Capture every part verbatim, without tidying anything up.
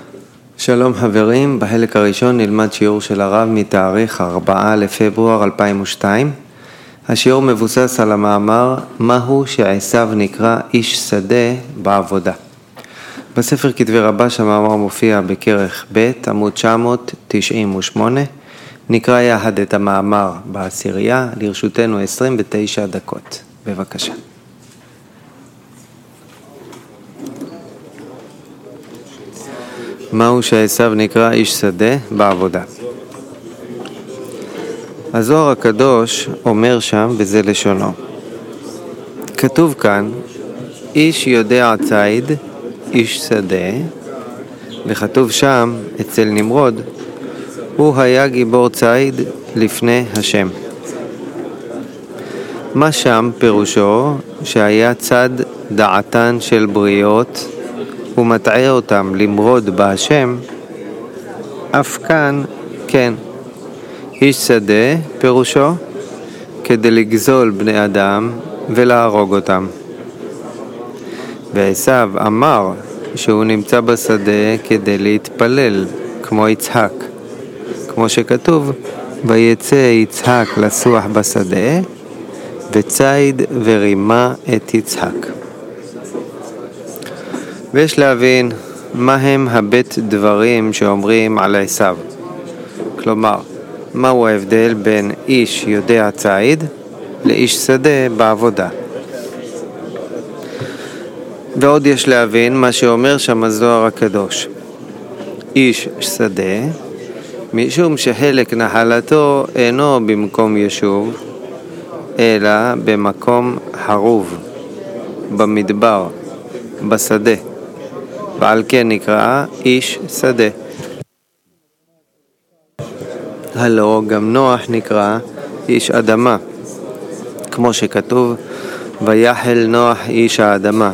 שלום חברים, בחלק הראשון נלמד שיעור של הרב מתאריך ארבעה לפברואר אלפיים ושתיים. השיעור מבוסס על המאמר מהו שעשיו נקרא איש שדה בעבודה. בספר כתבי רבש המאמר מופיע בכרך ב' עמוד תשע מאות תשעים ושמונה. נקרא יחד את המאמר בעשירייה, לרשותנו עשרים ותשע דקות. בבקשה. מהו שעשיו נקרא איש שדה בעבודה. הזוהר הקדוש אומר שם בזה לשונו. כתוב כאן, איש יודע ציד, איש שדה, וכתוב שם אצל נמרוד, הוא היה גיבור ציד לפני השם. מה שם פירושו שהיה צד דעתן של בריות, הוא מטעה אותם למרוד בהשם, אף כאן כן. איש שדה פירושו כדי לגזול בני אדם ולהרוג אותם. ועשיו אמר שהוא נמצא בשדה כדי להתפלל כמו יצחק, כמו שכתוב, ויצא יצחק לסוח בשדה וציד ורימה את יצחק. ויש להבין מהם הבית דברים שאומרים על עשיו. כלומר, מהו ההבדל בין איש יודע ציד לאיש שדה בעבודה. ועוד יש להבין מה שאומר שם הזוהר הקדוש. איש שדה, משום שחלק נחלתו אינו במקום יישוב, אלא במקום חרוב, במדבר, בשדה. ועל כן נקרא איש שדה. הלא גם נוח נקרא איש אדמה, כמו שכתוב, ויחל נוח איש האדמה.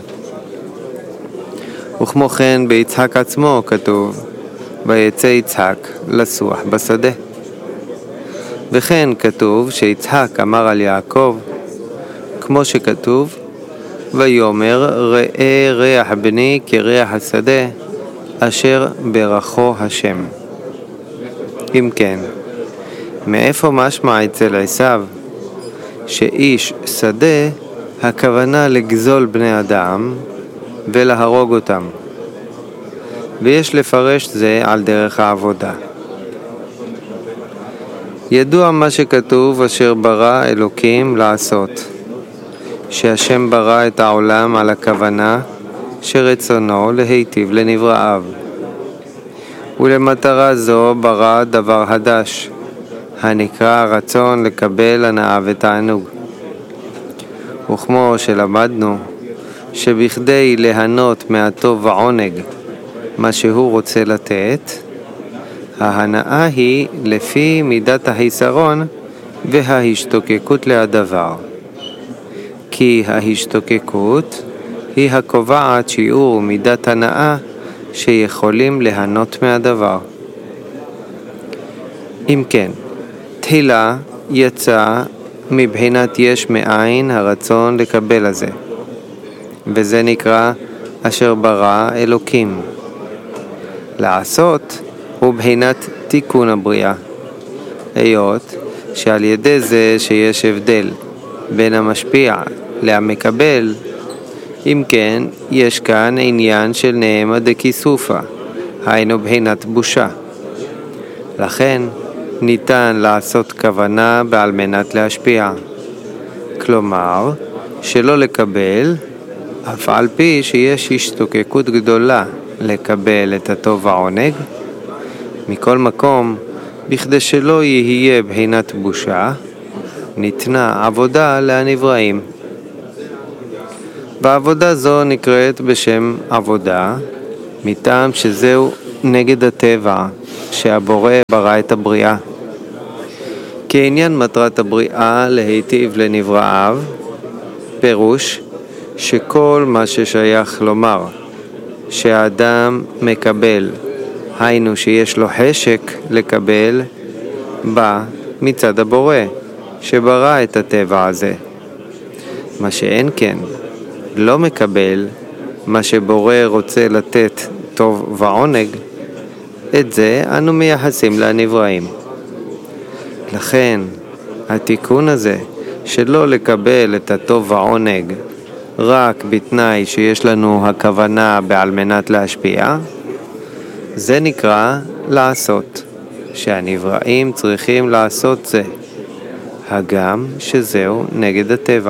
וכמו כן ביצחק עצמו כתוב, ויצא יצחק לסוח בשדה. וכן כתוב שיצחק אמר על יעקב, כמו שכתוב, ויאמר ראה ריח בני כריח השדה אשר ברכו השם. אם כן, מאיפה משמע אצל עשיו שאיש שדה הכוונה לגזול בני אדם ולהרוג אותם, ויש לפרש זה על דרך העבודה. ידוע מה שכתוב אשר ברא אלוקים לעשות, שהשם ברא את העולם על הכוונה שרצונו להיטיב לנבראיו, ולמטרה זו ברא דבר חדש הנקרא הרצון לקבל הנאה ותענוג. וכמו שלמדנו שבכדי ליהנות מהטוב ועונג מה שהוא רוצה לתת, ההנאה היא לפי מידת החיסרון וההשתוקקות להדבר, כי ההשתוקקות היא הקובעת שיעור מידת הנאה שיכולים ליהנות מהדבר. אם כן, תחילה יצא מבחינת יש מאין הרצון לקבל הזה, וזה נקרא אשר ברא אלוקים. לעשות הוא בחינת תיקון הבריאה, היות שעל ידי זה שיש הבדל בין המשפיע למקבל, אם כן יש כאן עניין של נעמה דכיסופה, היינו בחינת בושה. לכן ניתן לעשות כוונה בעל מנת להשפיע, כלומר שלא לקבל, אף על פי שיש השתוקקות גדולה לקבל את הטוב והעונג. מכל מקום, בכדי שלא יהיה בחינת בושה, ניתנה עבודה לנבראים. ועבודה זו נקראת בשם עבודה, מטעם שזהו נגד הטבע שהבורא ברא את הבריאה. כעניין מטרת הבריאה להיטיב לנבראיו, פירוש שכל מה ששייך לומר שהאדם מקבל, היינו שיש לו חשק לקבל, בא מצד הבורא שברא את הטבע הזה. מה שאין כן, לא מקבל מה שבורא רוצה לתת טוב ועונג, את זה אנו מייחסים לנבראים. לכן, התיקון הזה שלא לקבל את הטוב והעונג רק בתנאי שיש לנו הכוונה בעל מנת להשפיע, זה נקרא לעשות, שהנבראים צריכים לעשות זה, הגם שזהו נגד הטבע.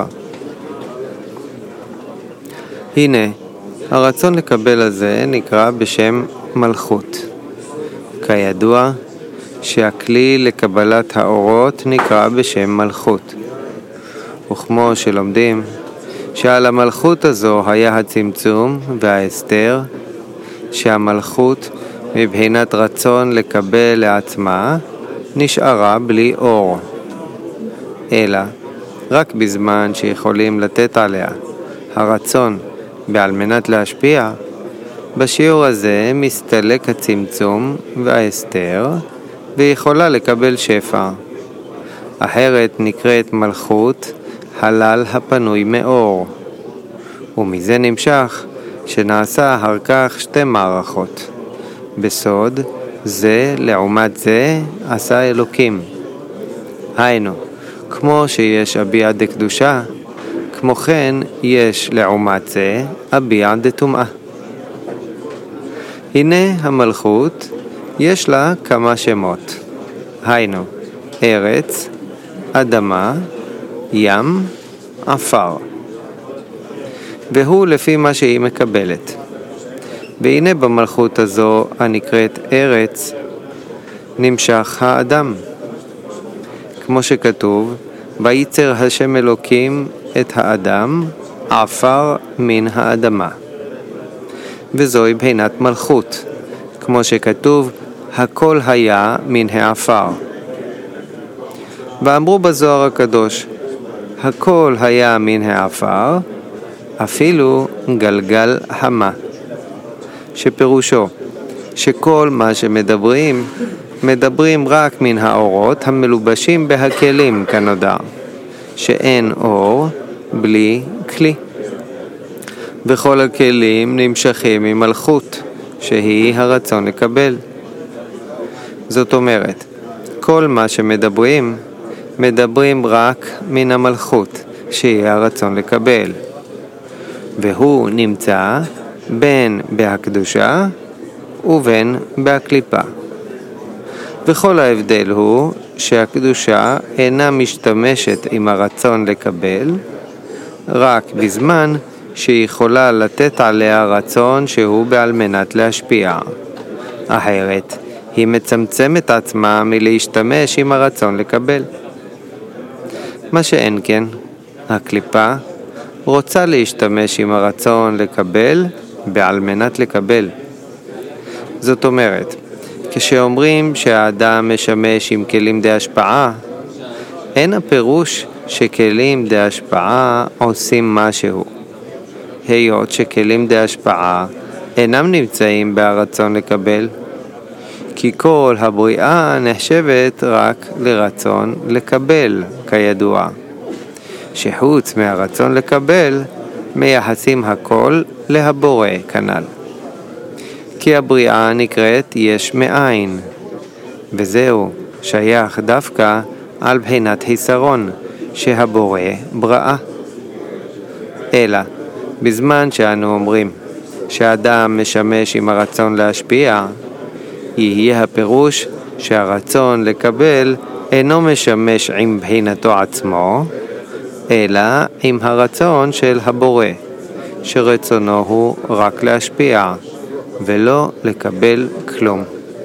הנה, הרצון לקבל הזה נקרא בשם מלכות. כידוע שהכלי לקבלת האורות נקרא בשם מלכות. וכמו שלומדים שעל המלכות הזו היה הצמצום וההסתר, שהמלכות מבחינת רצון לקבל לעצמה נשארה בלי אור, אלא רק בזמן שיכולים לתת עליה הרצון בעל מנת להשפיע, בשיעור הזה מסתלק הצמצום וההסתר ויכולה לקבל שפע. אחרת נקראת מלכות הלל הפנוי מאור, ומזה נמשך שנעשה אחר כך שתי מערכות. בסוד זה לעומת זה עשה אלוקים. היינו, כמו שיש אביע דקדושה, כמו כן יש לעומת זה אביע דטומאה. הנה המלכות יש לה כמה שמות, היינו ארץ, אדמה, ים, עפר, והוא לפי מה שהיא מקבלת. והנה במלכות הזו הנקראת ארץ נמשך האדם, כמו שכתוב וייצר השם אלוקים את האדם עפר מן האדמה, וזוהי בחינת מלכות, כמו שכתוב הכל היה מן העפר. ואמרו בזוהר הקדוש הכל היה מן העפר, אפילו גלגל המה, שפירושו שכל מה שמדברים מדברים רק מן האורות המלובשים בהכלים כנודע, שאין אור בלי כלי, וכל הכלים נמשכים ממלכות שהיא הרצון לקבל. זאת אומרת, כל מה שמדברים מדברים רק מן המלכות שהיא הרצון לקבל, והוא נמצא בין בהקדושה ובין בהקליפה. וכל ההבדל הוא שהקדושה אינה משתמשת עם הרצון לקבל רק בזמן שהיא יכולה לתת עליה רצון שהוא בעל מנת להשפיע. אחרת היא מצמצמת עצמה מלהשתמש עם הרצון לקבל. מה שאין כן, הקליפה רוצה להשתמש עם הרצון לקבל בעל מנת לקבל. זאת אומרת, כשאומרים שהאדם משמש עם כלים די השפעה, אין הפירוש שכלים די השפעה עושים משהו, היות שכלים די השפעה אינם נמצאים ברצון לקבל, כי כל הבריאה נחשבת רק לרצון לקבל, כידוע, שחוץ מהרצון לקבל מייחסים הכל להבורא כנ"ל. כי הבריאה נקראת יש מאין, וזהו שייך דווקא על בחינת חיסרון שהבורא בראה. אלא בזמן שאנו אומרים שהאדם משמש עם הרצון להשפיע, יהיה הפירוש שהרצון לקבל אינו משמש עם בחינתו עצמו, אלא עם הרצון של הבורא, שרצונו הוא רק להשפיע ולא לקבל כלום.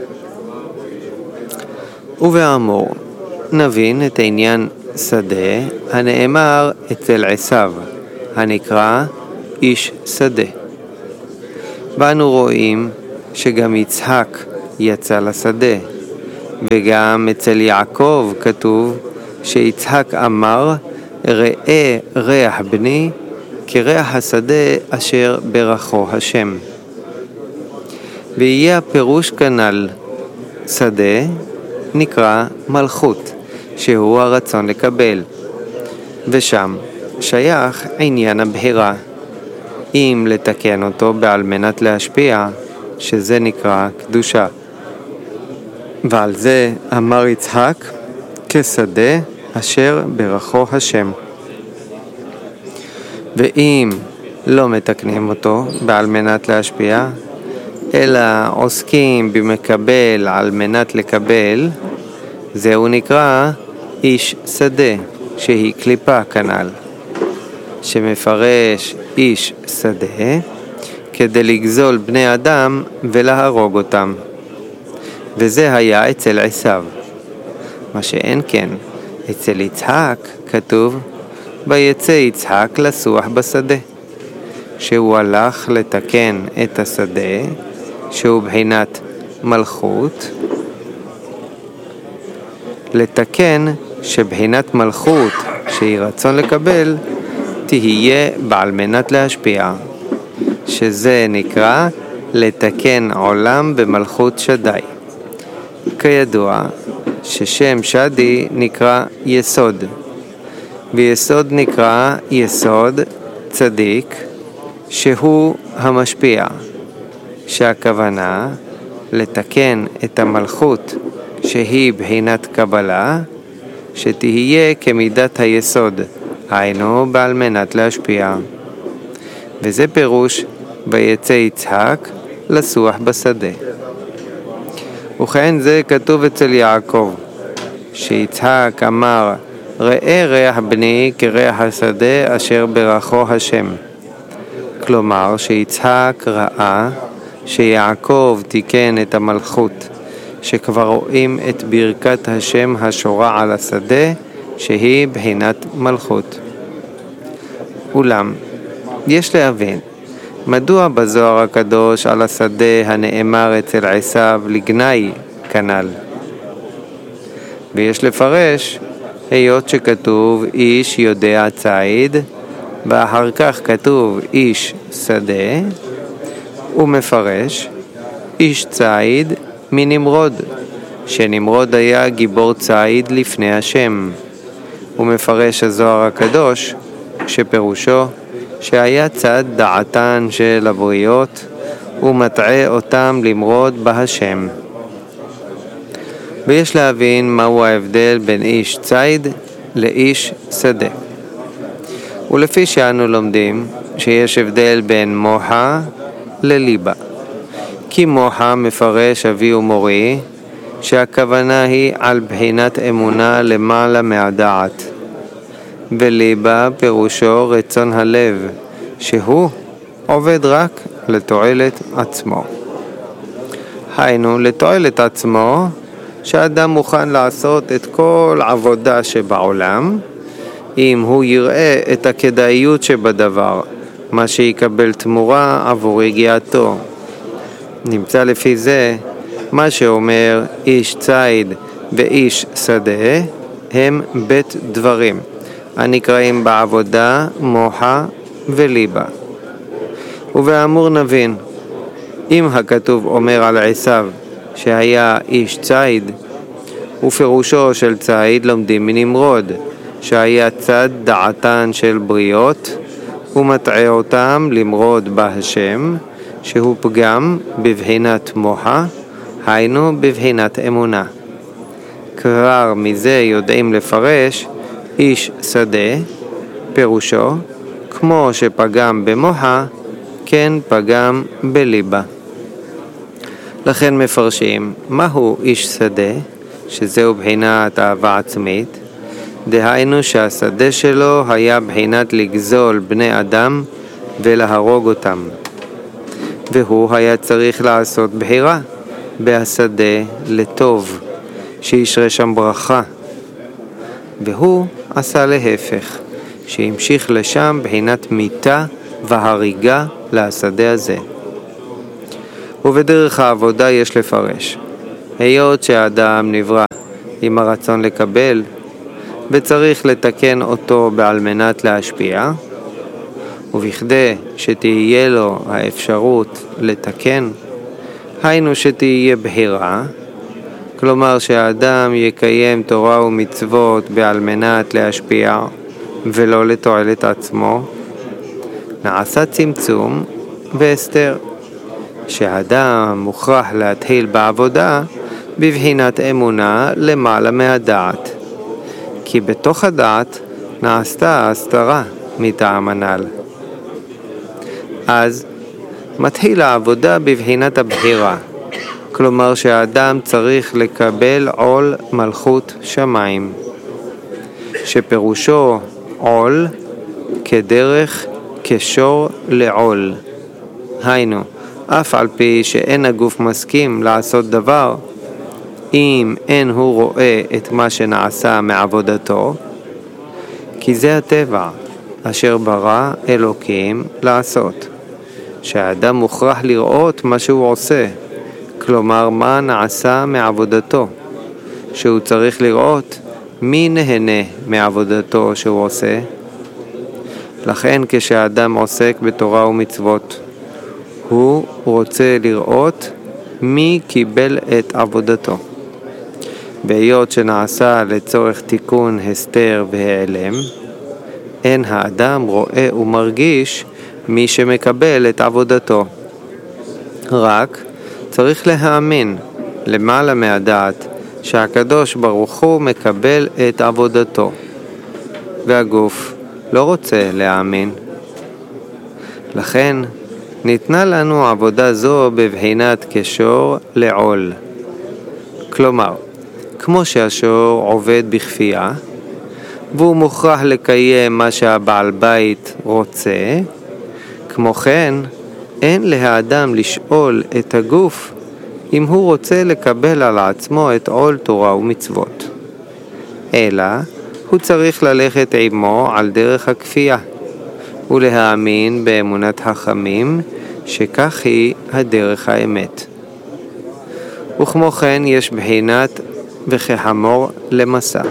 ובאמור נבין את העניין שדה הנאמר אצל עשיו, הנקרא איש שדה. ואנו רואים שגם יצחק יצא לשדה, וגם אצל יעקב כתוב שיצחק אמר ראה ריח בני כריח השדה אשר ברכו השם. ויהיה הפירוש כנ"ל, שדה נקרא מלכות, שהוא הרצון לקבל, ושם שייך עניין הבחירה, אם לתקן אותו בעל מנת להשפיע, שזה נקרא קדושה. ועל זה אמר יצחק, כשדה אשר ברכו השם. ואם לא מתקנים אותו בעל מנת להשפיע, אלא עוסקים במקבל על מנת לקבל, זהו נקרא איש שדה, שהיא קליפה כנ"ל, שמפרש איש שדה כדי לגזול בני אדם ולהרוג אותם. וזה היה אצל עשיו. מה שאין כן, אצל יצחק כתוב, ויצא יצחק לסוח בשדה, שהוא הלך לתקן את השדה, שהוא בחינת מלכות, לתקן שבחינת מלכות שהיא רצון לקבל, תהיה בעל מנת להשפיע, שזה נקרא לתקן עולם במלכות שדי. כידוע ששם שדי נקרא יסוד, ויסוד נקרא יסוד צדיק, שהוא המשפיע, שהכוונה לתקן את המלכות שהיא בחינת קבלה, שתהיה כמידת היסוד, היינו בעל מנת להשפיע. וזה פירוש ויצא יצחק לסוח בשדה. וכן זה כתוב אצל יעקב, שיצחק אמר, ראה ריח בני כריח השדה אשר ברכו השם. כלומר שיצחק ראה שיעקב תיקן את המלכות, שכבר רואים את ברכת השם השורה על השדה, שהיא בחינת מלכות. אולם, יש להבין, מדוע בזוהר הקדוש על השדה הנאמר אצל עשיו לגנאי כנ"ל? ויש לפרש, היות שכתוב איש יודע ציד, ואחר כך כתוב איש שדה, הוא מפרש איש ציד מנמרוד, שנמרוד היה גיבור ציד לפני השם. הוא מפרש הזוהר הקדוש, שפירושו שהיה צד דעתן של הבריות, ומטעה אותם למרוד בהשם. ויש להבין מהו ההבדל בין איש ציד לאיש שדה. ולפי שאנו לומדים שיש הבדל בין מוחה לליבה. כי מוחה מפרש אבי ומורי, שהכוונה היא על בחינת אמונה למעלה מהדעת. וליבה פירושו רצון הלב, שהוא עובד רק לתועלת עצמו. היינו לתועלת עצמו, שאדם מוכן לעשות את כל עבודה שבעולם, אם הוא יראה את הכדאיות שבדבר, מה שיקבל תמורה עבור הגיעתו. נמצא לפי זה, מה שאומר איש ציד ואיש שדה, הם בית דברים, הנקראים בעבודה מוחה וליבה. ובאמור נבין, אם הכתוב אומר על עשיו שהיה איש ציד, ופירושו של ציד לומדים מנמרוד, שהיה צד דעתן של בריות, ומטעה אותם למרוד בהשם, שהוא פגם בבחינת מוחה, היינו בבחינת אמונה. כבר מזה יודעים לפרש איש שדה, פירושו, כמו שפגם במוחה, כן פגם בליבה. לכן מפרשים, מהו איש שדה, שזהו בחינת אהבה עצמית, דהיינו שהשדה שלו היה בחינת לגזול בני אדם ולהרוג אותם. והוא היה צריך לעשות בחירה בהשדה לטוב, שישרה שם ברכה. והוא עשה להפך, שהמשיך לשם בחינת מיתה והריגה לשדה הזה. ובדרך העבודה יש לפרש, היות שהאדם נברא עם הרצון לקבל, וצריך לתקן אותו בעל מנת להשפיע, ובכדי שתהיה לו האפשרות לתקן, היינו שתהיה בחירה, כלומר שהאדם יקיים תורה ומצוות בעל מנת להשפיע ולא לתועלת עצמו, נעשה צמצום והסתר, שהאדם מוכרח להתחיל בעבודה בבחינת אמונה למעלה מהדעת, כי בתוך הדעת נעשתה ההסתרה מטעם הנ"ל. אז מתחילה העבודה בבחינת הבחירה, כלומר שהאדם צריך לקבל עול מלכות שמיים, שפירושו עול כדרך כשור לעול. היינו, אף על פי שאין הגוף מסכים לעשות דבר, אם אין הוא רואה את מה שנעשה מעבודתו, כי זה הטבע אשר ברא אלוקים לעשות, שהאדם מוכרח לראות מה שהוא עושה, כלומר מה נעשה מעבודתו, שהוא צריך לראות מי נהנה מעבודתו שהוא עושה. לכן כשהאדם עוסק בתורה ומצוות, הוא רוצה לראות מי קיבל את עבודתו. בהיות שנעשה לצורך תיקון הסתר והיעלם, אין האדם רואה ומרגיש מי שמקבל את עבודתו. רק צריך להאמין למעלה מהדעת שהקדוש ברוך הוא מקבל את עבודתו, והגוף לא רוצה להאמין. לכן ניתנה לנו עבודה זו בבחינת כשור לעול. כלומר, כמו שהשור עובד בכפייה, והוא מוכרח לקיים מה שהבעל בית רוצה, כמו כן, אין לאדם לשאול את הגוף אם הוא רוצה לקבל על עצמו את עול תורה ומצוות, אלא הוא צריך ללכת עמו על דרך הכפייה, ולהאמין באמונת חכמים שכך היא הדרך האמת. וכמו כן יש בחינת וכחמור למסע,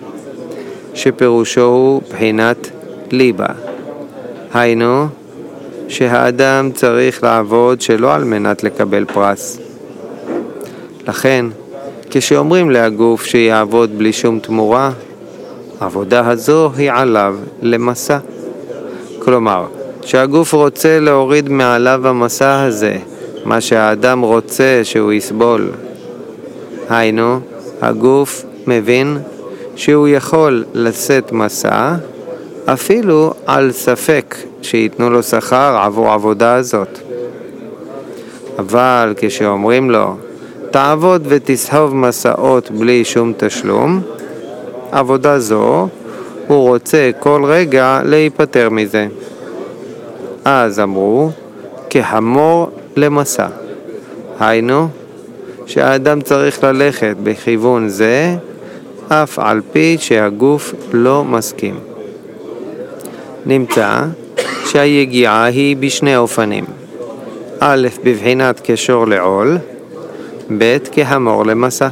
שפירושו הוא בחינת ליבה. היינו, שהאדם צריך לעבוד שלא על מנת לקבל פרס. לכן, כשאומרים להגוף שיעבוד בלי שום תמורה, העבודה הזו היא עליו למסע. כלומר, שהגוף רוצה להוריד מעליו המסע הזה, מה שהאדם רוצה שהוא יסבול. היינו, הגוף מבין שהוא יכול לשאת מסע, אפילו על ספק שיתנו לו שכר עבור העבודה הזאת. אבל כשאומרים לו, תעבוד ותסחוב מסעות בלי שום תשלום, עבודה זו, הוא רוצה כל רגע להיפטר מזה. אז אמרו, כחמור למסע. היינו, שהאדם צריך ללכת בכיוון זה, אף על פי שהגוף לא מסכים. נמצא שהיגיעה היא בשני אופנים. א', בבחינת כשור לעול, ב', כחמור למסע.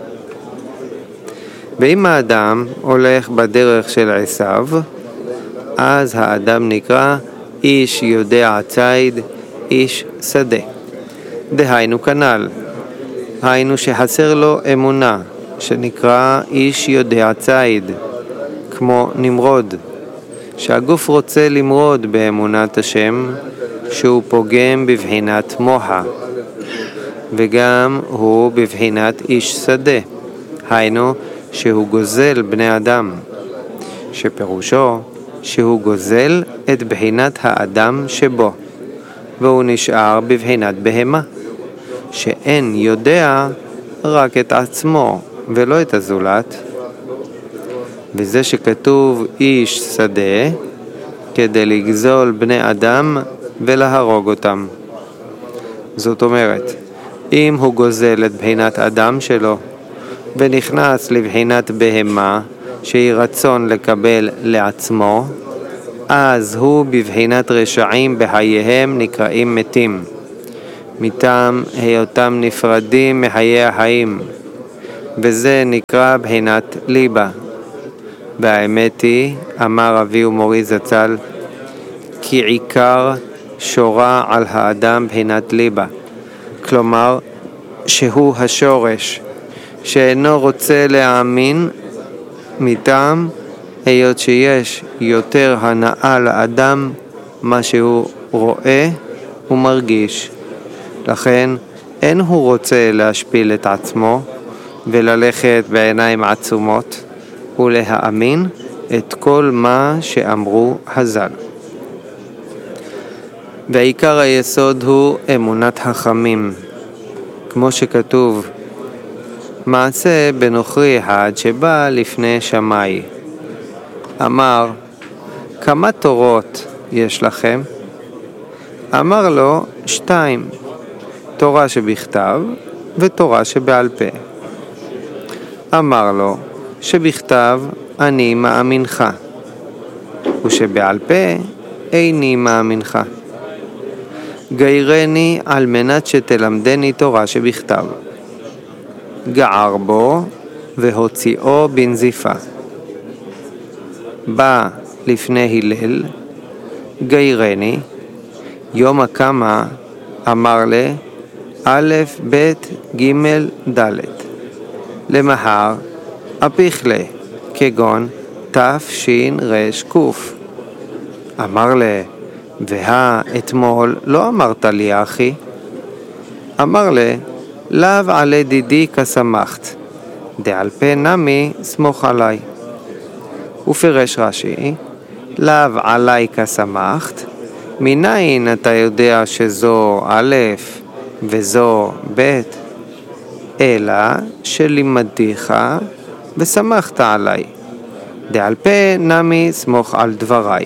ואם האדם הולך בדרך של עשיו, אז האדם נקרא איש יודע ציד, איש שדה. דהיינו כנ"ל, היינו שחסר לו אמונה, שנקרא איש יודע ציד, כמו נמרוד, שהגוף רוצה למרוד באמונת השם, שהוא פוגם בבחינת מוחה, וגם הוא בבחינת איש שדה, היינו שהוא גוזל בני אדם, שפירושו שהוא גוזל את בחינת האדם שבו, והוא נשאר בבחינת בהמה, שאין יודע רק את עצמו ולא את הזולת. וזה שכתוב איש שדה כדי לגזול בני אדם ולהרוג אותם. זאת אומרת, אם הוא גוזל את בחינת אדם שלו ונכנס לבחינת בהמה שהיא רצון לקבל לעצמו, אז הוא בבחינת רשעים בחייהם נקראים מתים, מטעם היותם נפרדים מחיי החיים, וזה נקרא בחינת ליבה. והאמת היא, אמר אבי ומורי זצ"ל, כי עיקר שורה על האדם בחינת ליבה, כלומר שהוא השורש שאינו רוצה להאמין, מטעם היות שיש יותר הנאה לאדם מה שהוא רואה ומרגיש. לכן אין הוא רוצה להשפיל את עצמו וללכת בעיניים עצומות ולהאמין את כל מה שאמרו הז"ל. ועיקר היסוד הוא אמונת חכמים, כמו שכתוב, מעשה בנוכרי אחד שבא לפני שמאי. אמר, כמה תורות יש לכם? אמר לו, שתיים, תורה שבכתב ותורה שבעל פה. אמר לו, שבכתב אני מאמינך, ושבעל פה איני מאמינך. גיירני על מנת שתלמדני תורה שבכתב. גער בו והוציאו בנזיפה. בא לפני הלל, גיירני, יום הקמה אמר לה, א' ב' ג' ד'. למחר אפיך לה, כגון ת' ש' ר' ק'. אמר לה, והא אתמול לא אמרת לי אחי? אמר לה, לאו עלי דידי כשמחת, דעל פה נמי סמוך עלי. ופרש רש"י, לאו עלי כשמחת, מניין אתה יודע שזו א' וזו ב'? אלא שלימדתיך ושמחת עלי, דעל פה נמי סמוך על דבריי.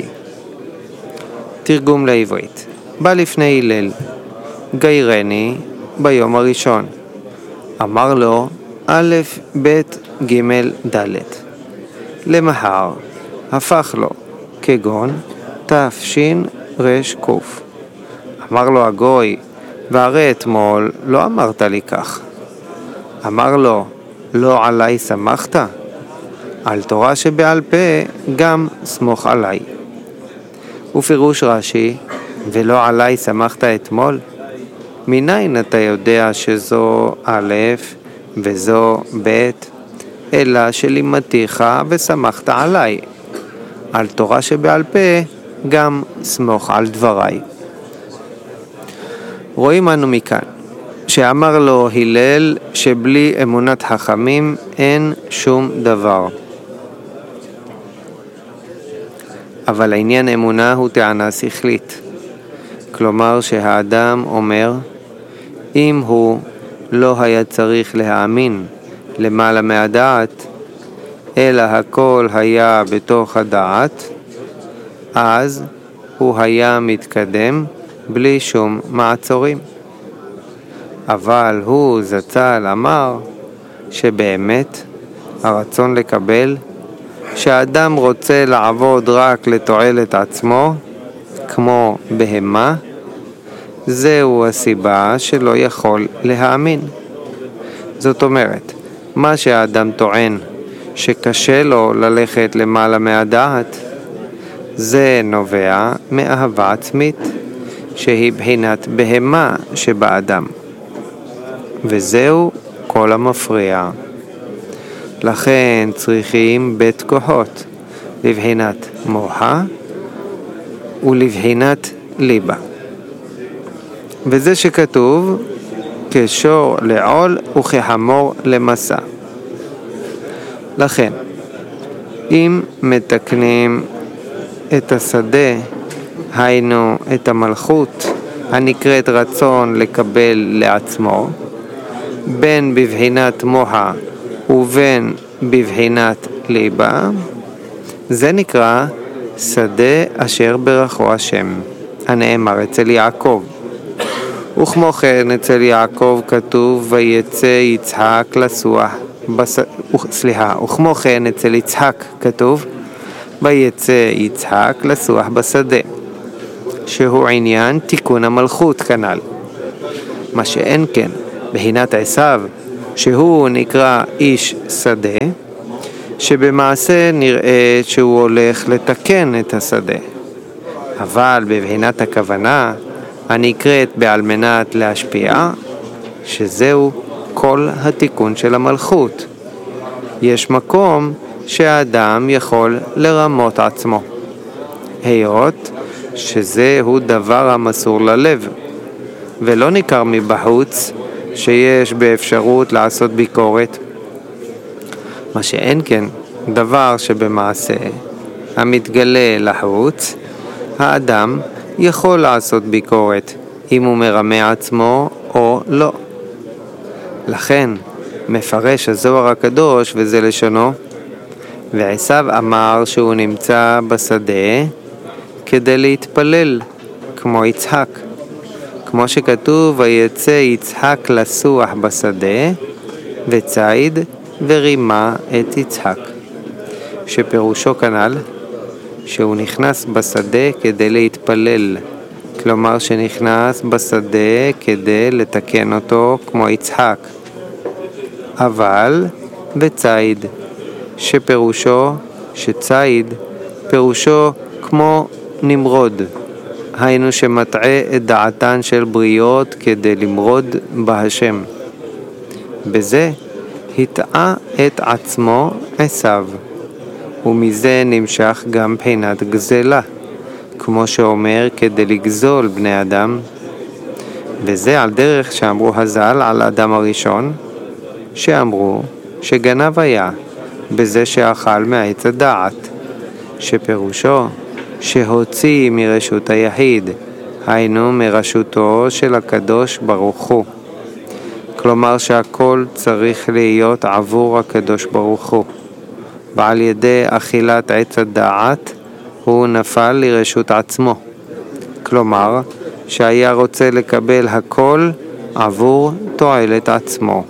תרגום לעברית. בא לפני הלל, גיירני ביום הראשון. אמר לו, א' ב' ג' ד'. למחר הפך לו, כגון ת' ש' ר' ק'. אמר לו הגוי, והרי אתמול לא אמרת לי כך. אמר לו, לא עלי שמחת? על תורה שבעל פה גם סמוך עלי. ופירוש רש"י, ולא עלי שמחת אתמול? מניין אתה יודע שזו א' וזו ב'? אלא שלימדתיך ושמחת עלי. על תורה שבעל פה גם סמוך על דבריי. רואים אנו מכאן שאמר לו הלל שבלי אמונת חכמים אין שום דבר. אבל העניין אמונה הוא טענה שכלית. כלומר שהאדם אומר, אם הוא לא היה צריך להאמין למעלה מהדעת, אלא הכל היה בתוך הדעת, אז הוא היה מתקדם בלי שום מעצורים. אבל הוא זצ"ל אמר שבאמת הרצון לקבל, שהאדם רוצה לעבוד רק לתועלת עצמו, כמו בהמה, זהו הסיבה שלא יכול להאמין. זאת אומרת, מה שהאדם טוען שקשה לו ללכת למעלה מהדעת, זה נובע מאהבה עצמית, שהיא בחינת בהמה שבאדם. וזהו כל המפריע. לכן צריכים בית כוחות, לבחינת מוחה ולבחינת ליבה. וזה שכתוב, כשור לעול וכחמור למסע. לכן, אם מתקנים את השדה, היינו את המלכות, הנקראת רצון לקבל לעצמו, בין בבחינת מוחה ובין בבחינת ליבה, זה נקרא שדה אשר ברכו השם, הנאמר אצל יעקב. וכמו כן אצל יעקב כתוב ויצא יצחק לסוח בס... סליחה, וכמו כן אצל יצחק כתוב ויצא יצחק לסוח בשדה, שהוא עניין תיקון המלכות כנ"ל. מה שאין כן בחינת עשיו, שהוא נקרא איש שדה, שבמעשה נראה שהוא הולך לתקן את השדה, אבל בבחינת הכוונה הנקראת בעל מנת להשפיע, שזהו כל התיקון של המלכות. יש מקום שהאדם יכול לרמות עצמו, היות שזהו דבר המסור ללב, ולא ניכר מבחוץ שיש באפשרות לעשות ביקורת מה שאין כן דבר שבמעשה המתגלה לחוץ, האדם יכול לעשות ביקורת אם הוא מרמה עצמו או לא. לכן מפרש הזוהר הקדוש, וזה לשונו, ועשיו אמר שהוא נמצא בשדה כדי להתפלל כמו יצחק, כמו שכתוב ויצא יצחק לסוח בשדה וציד ורימה את יצחק, שפירושו כנ"ל שהוא נכנס בשדה כדי להתפלל, כלומר שנכנס בשדה כדי לתקן אותו כמו יצחק. אבל וציד, שפירושו שציד פירושו כמו נמרוד, היינו שמטעה את דעתן של בריות כדי למרוד בהשם. בזה הטעה את עצמו עשיו, ומזה נמשך גם בחינת גזלה, כמו שאומר כדי לגזול בני אדם. וזה על דרך שאמרו הז"ל על האדם הראשון, שאמרו שגנב היה בזה שאכל מעץ הדעת, שפירושו שהוציא מרשות היחיד, היינו מרשותו של הקדוש ברוך הוא. כלומר שהכל צריך להיות עבור הקדוש ברוך הוא, ועל ידי אכילת עץ הדעת הוא נפל לרשות עצמו, כלומר שהיה רוצה לקבל הכל עבור תועלת עצמו.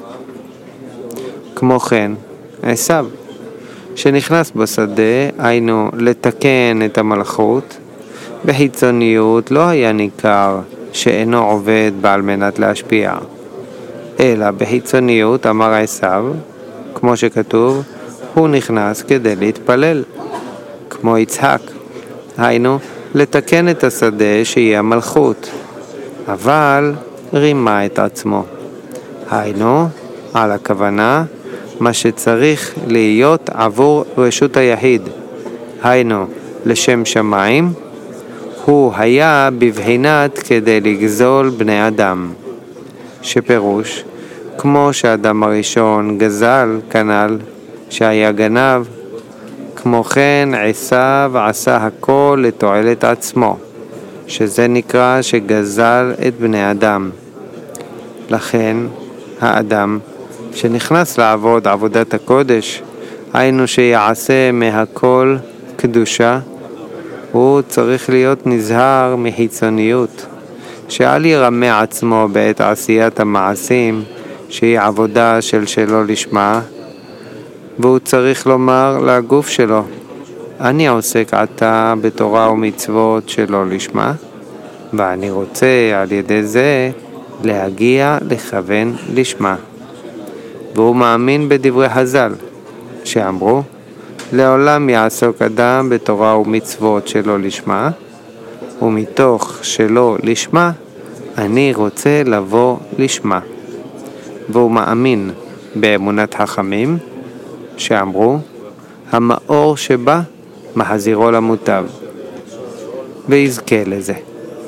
כמו כן עשיו, שנכנס בשדה, היינו לתקן את המלכות, בחיצוניות לא היה ניכר שאינו עובד בעל מנת להשפיע, אלא בחיצוניות אמר עשיו, כמו שכתוב, הוא נכנס כדי להתפלל, כמו יצחק, היינו לתקן את השדה שהיא המלכות, אבל רימה את עצמו, היינו על הכוונה מה שצריך להיות עבור רשות היחיד, היינו לשם שמיים, הוא היה בבחינת כדי לגזול בני אדם, שפירוש כמו שהאדם הראשון גזל כנ"ל שהיה גנב, כמו כן עשיו עשה הכל לתועלת עצמו, שזה נקרא שגזל את בני אדם. לכן האדם שנכנס לעבוד עבודת הקודש, היינו שיעשה מהכל קדושה, הוא צריך להיות נזהר מחיצוניות, שאל ירמה עצמו בעת עשיית המעשים שהיא עבודה של שלא לשמה, והוא צריך לומר לגוף שלו, אני עוסק עתה בתורה ומצוות שלא לשמה, ואני רוצה על ידי זה להגיע לכוון לשמה. והוא מאמין בדברי חז"ל שאמרו, לעולם יעסוק אדם בתורה ומצוות שלא לשמה, ומתוך שלא לשמה אני רוצה לבוא לשמה. והוא מאמין באמונת חכמים שאמרו, המאור שבא מחזירו למוטב, ויזכה לזה.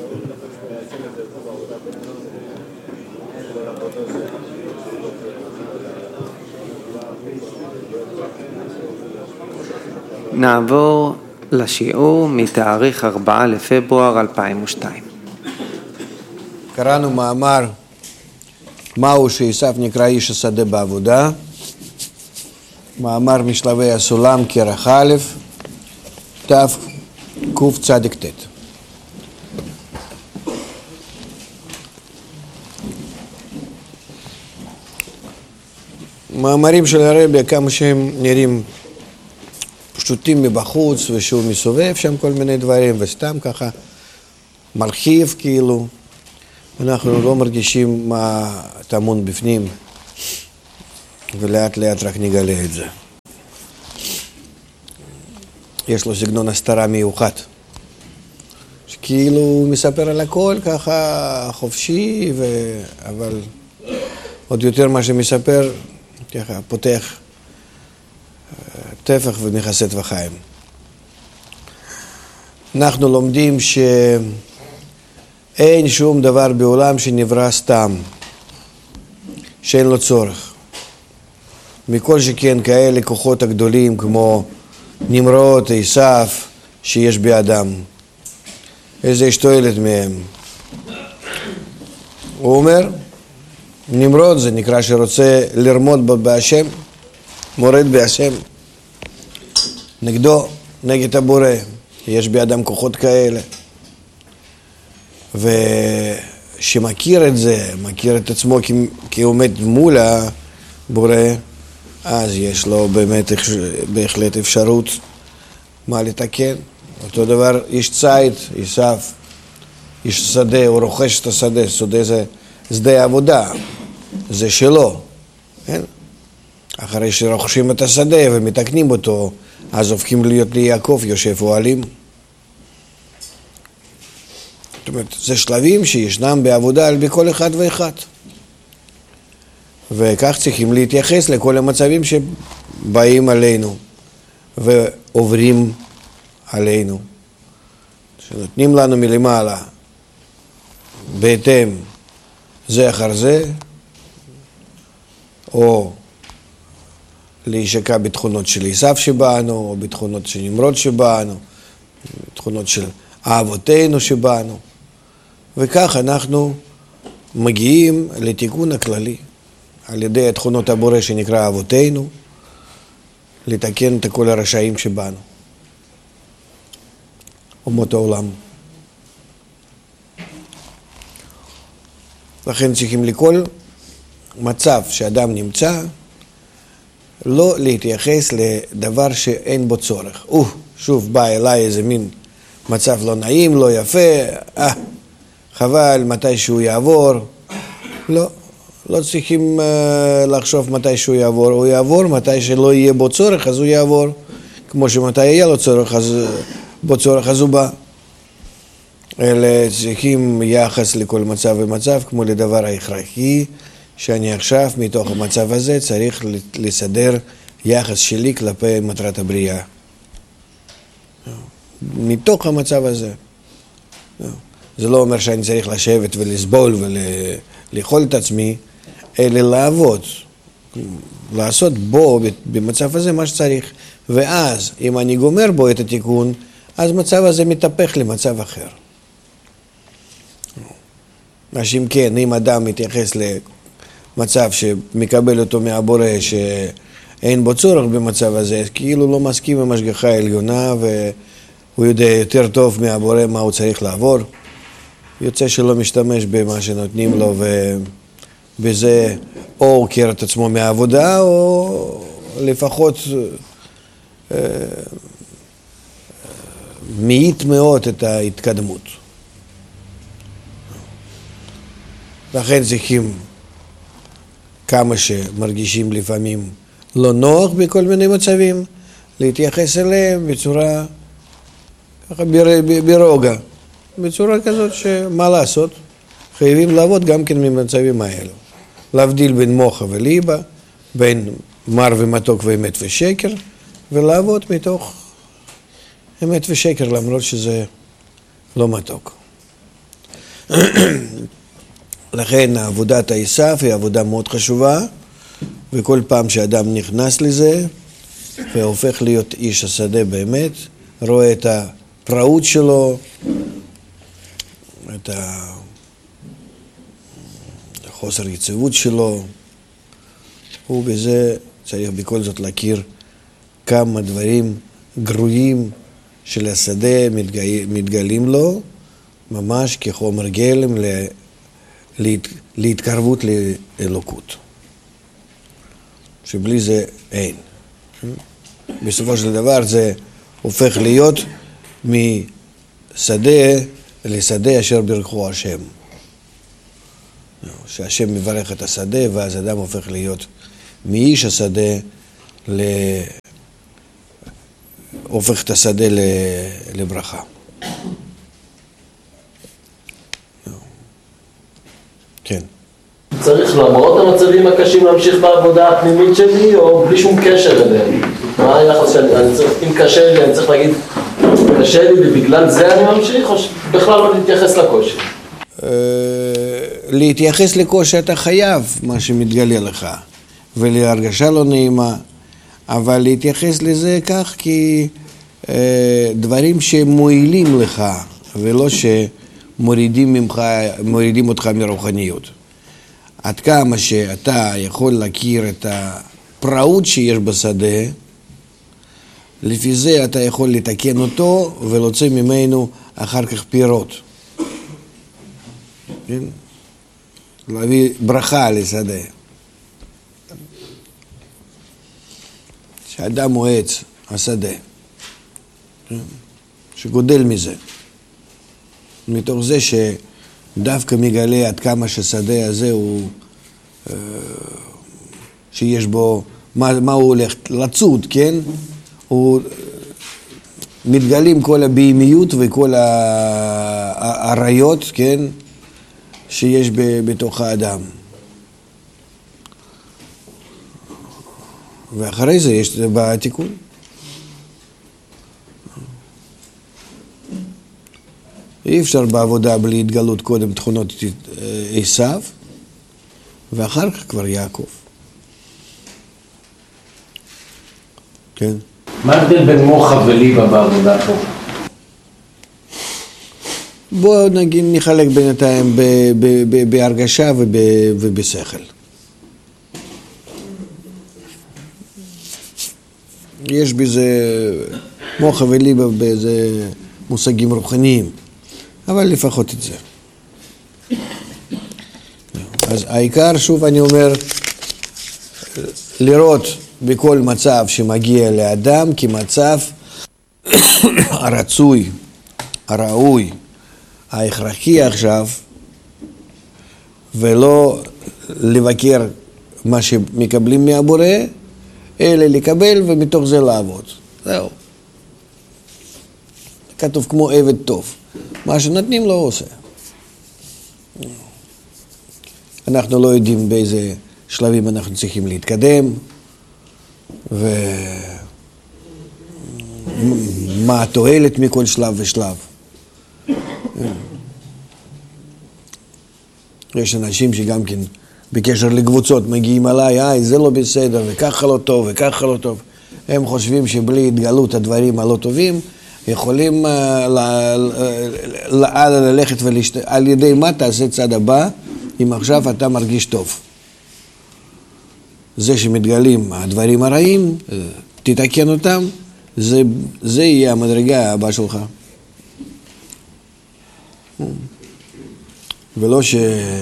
נעבור לשיעור מתאריך ארבעה לפברואר אלפיים ושתיים. קראנו מאמר מהו שעשיו נקרא איש השדה בעבודה, מאמר משלבי הסולם כרך א', תקצ"ט. מאמרים של הרבי, כמה שהם נראים פשוטים מבחוץ, ושהוא מסובב שם כל מיני דברים, וסתם ככה מרחיב כאילו, אנחנו לא מרגישים מה טמון בפנים, ולאט לאט רק נגלה את זה. יש לו סגנון הסתרה מיוחד, שכאילו הוא מספר על הכל ככה חופשי, ו... אבל עוד יותר מה שמספר, ככה פותח טפח ומכסה טפחיים. אנחנו לומדים שאין שום דבר בעולם שנברא סתם, שאין לו צורך. מכל שכן כאלה כוחות הגדולים כמו נמרוד, עשיו, שיש באדם. איזה יש תועלת מהם? הוא אומר, נמרוד זה נקרא שרוצה לרמוד בהשם, מורד בהשם, נגדו, נגד הבורא. יש באדם כוחות כאלה. ושמכיר את זה, מכיר את עצמו כי הוא עומד מול הבורא, אז יש לו באמת בהחלט אפשרות מה לתקן. אותו דבר איש ציד, עשיו, איש שדה, הוא רוכש את השדה, שדה זה שדה העבודה, זה שלו. כן? אחרי שרוכשים את השדה ומתקנים אותו, אז הופכים להיות ליעקב יושב אוהלים. זאת אומרת, זה שלבים שישנם בעבודה על בכל אחד ואחד. וכך צריכים להתייחס לכל המצבים שבאים עלינו ועוברים עלינו. שנותנים לנו מלמעלה, בהתאם זה אחר זה, או להישקע בתכונות של עשיו שבאנו, או בתכונות של נמרוד שבאנו, בתכונות של אהבותינו שבאנו. וכך אנחנו מגיעים לתיקון הכללי, על ידי התכונות הבורא שנקרא אהבותינו, לתקן את כל הרשעים שבאנו. אומות העולם. לכן צריכים לכל מצב שאדם נמצא, לא להתייחס לדבר שאין בו צורך. או, שוב בא אליי איזה מין מצב לא נעים, לא יפה, אה, חבל, מתי שהוא יעבור. לא, לא צריכים uh, לחשוב מתי שהוא יעבור. הוא יעבור, מתי שלא יהיה בו צורך, אז הוא יעבור. כמו שמתי יהיה לו צורך, אז בו צורך, אז הוא בא. אלה צריכים יחס לכל מצב ומצב, כמו לדבר ההכרחי, שאני עכשיו מתוך המצב הזה צריך לסדר יחס שלי כלפי מטרת הבריאה. מתוך המצב הזה. זה לא אומר שאני צריך לשבת ולסבול ולאכול את עצמי, אלא לעבוד, לעשות בו במצב הזה מה שצריך. ואז אם אני גומר בו את התיקון, אז מצב הזה מתהפך למצב אחר. אז אם כן, אם אדם מתייחס למצב שמקבל אותו מהבורא שאין בו צורך במצב הזה, כאילו לא מסכים עם השגחה העליונה והוא יודע יותר טוב מהבורא מה הוא צריך לעבור, יוצא שלא משתמש במה שנותנים לו ובזה או עוקר את עצמו מהעבודה או לפחות אה, מעיט מאוד את ההתקדמות. לכן צריכים כמה שמרגישים לפעמים לא נוח בכל מיני מצבים, להתייחס אליהם בצורה ככה ברוגע, בצורה כזאת שמה לעשות, חייבים לעבוד גם כן ממצבים האלו. להבדיל בין מוחה וליבה, בין מר ומתוק ואמת ושקר, ולעבוד מתוך אמת ושקר למרות שזה לא מתוק. לכן עבודת עשיו היא עבודה מאוד חשובה, וכל פעם שאדם נכנס לזה והופך להיות איש השדה באמת, רואה את הפראות שלו, את החוסר יציבות שלו, ובזה צריך בכל זאת להכיר כמה דברים גרועים של השדה מתגלים לו, ממש כחומר גלם להת, להתקרבות לאלוקות. שבלי זה אין. בסופו של דבר זה הופך להיות משדה לשדה אשר ברכו השם. שהשם מברך את השדה ואז אדם הופך להיות מאיש השדה ל... הופך את השדה לברכה. כן. צריך למרות המצבים הקשים להמשיך בעבודה הפנימית שלי או בלי שום קשר אליהם? מה היחס שאני צריך, אם קשה לי, אני צריך להגיד קשה לי ובגלל זה אני ממשיך או בכלל לא להתייחס לקושי? להתייחס לקושי אתה חייב מה שמתגלה לך ולהרגשה לא נעימה, אבל להתייחס לזה כך כי אה, דברים שמועילים לך, ולא שמורידים ממך, מורידים אותך מרוחניות. עד כמה שאתה יכול להכיר את הפראות שיש בשדה, לפי זה אתה יכול לתקן אותו ולהוציא ממנו אחר כך פירות. כן? להביא ברכה לשדה. שאדם הוא עץ, השדה, כן? שגודל מזה. מתוך זה שדווקא מגלה עד כמה ששדה הזה הוא, שיש בו, מה, מה הוא הולך לצוד, כן? הוא מתגלים כל הבהמיות וכל העריות, כן? שיש בתוך האדם. ואחרי זה יש בתיקון. אי אפשר בעבודה בלי התגלות קודם תכונות עשיו, ואחר כך כבר יעקב. כן? מה ההבדל בין מוחא וליבה בעבודה פה? בואו נגיד נחלק בינתיים בהרגשה ובשכל. יש בזה מוחא וליבה באיזה מושגים רוחניים, אבל לפחות את זה. אז העיקר, שוב אני אומר, לראות בכל מצב שמגיע לאדם כמצב הרצוי, הראוי, ההכרחי עכשיו, ולא לבקר מה שמקבלים מהבורא, אלא לקבל ומתוך זה לעבוד. זהו. כתוב כמו עבד טוב. מה שנותנים לא עושה. אנחנו לא יודעים באיזה שלבים אנחנו צריכים להתקדם, ומה התועלת מכל שלב ושלב. יש אנשים שגם כן בקשר לקבוצות מגיעים עליי, איי, זה לא בסדר, וככה לא טוב, וככה לא טוב. הם חושבים שבלי התגלות הדברים הלא טובים, יכולים uh, ללכת ולשת... על ידי מה תעשה צד הבא, אם עכשיו אתה מרגיש טוב. זה שמתגלים הדברים הרעים, תתקן אותם, זה, זה יהיה המדרגה הבאה שלך. ולא ש...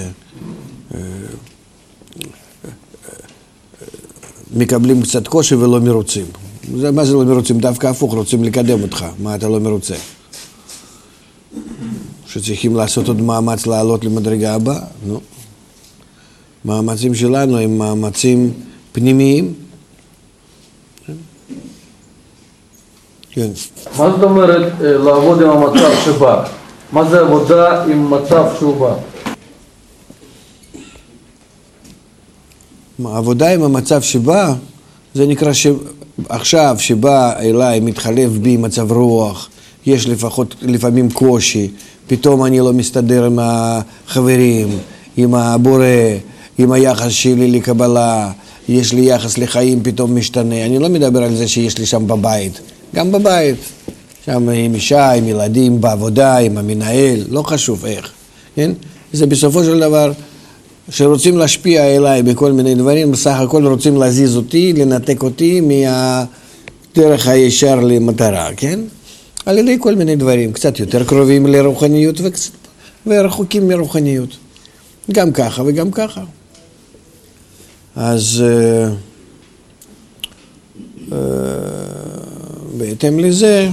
מקבלים קצת קושי ולא מרוצים. מה זה לא מרוצים? דווקא הפוך, רוצים לקדם אותך. מה אתה לא מרוצה? שצריכים לעשות עוד מאמץ לעלות למדרגה הבאה? נו. מאמצים שלנו הם מאמצים פנימיים. כן. מה זאת אומרת לעבוד עם המצב שבא? מה זה עבודה עם מצב שהוא בא? העבודה עם המצב שבא, זה נקרא שעכשיו שבא אליי, מתחלף בי מצב רוח, יש לפחות לפעמים קושי, פתאום אני לא מסתדר עם החברים, עם הבורא, עם היחס שלי לקבלה, יש לי יחס לחיים פתאום משתנה. אני לא מדבר על זה שיש לי שם בבית, גם בבית, שם עם אישה, עם ילדים, בעבודה, עם המנהל, לא חשוב איך, כן? זה בסופו של דבר שרוצים להשפיע אליי בכל מיני דברים, בסך הכל רוצים להזיז אותי, לנתק אותי מהדרך הישר למטרה, כן? על ידי כל מיני דברים, קצת יותר קרובים לרוחניות וקצת ורחוקים מרוחניות. גם ככה וגם ככה. אז uh, uh, בהתאם לזה,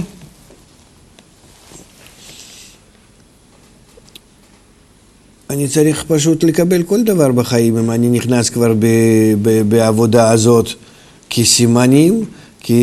אני צריך פשוט לקבל כל דבר בחיים, אם אני נכנס כבר ב- ב- בעבודה הזאת כסימנים,